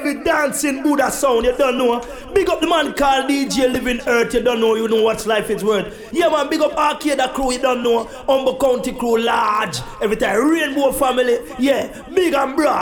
heavy dancing Buddha sound, you don't know. Big up the man called DJ Living Earth, you don't know, you know what life is worth. Yeah man, big up Arcade crew, you don't know. Humble County crew, large. Every time, Rainbow family, yeah, big and broad.